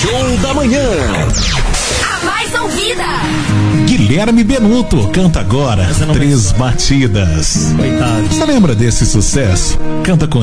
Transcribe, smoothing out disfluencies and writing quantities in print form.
Show da Manhã. A mais ouvida. Guilherme Benuto canta agora Três Batidas. Coitado. Você lembra desse sucesso? Canta com